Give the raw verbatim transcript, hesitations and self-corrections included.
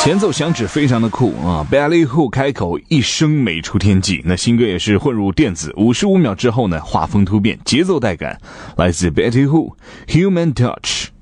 前奏响指非常的酷啊 Ballet Who 开口一声美出天际，那新歌也是混入电子，五十五秒之后呢，画风突变，节奏带感，来自 Ballet Who Human Touch。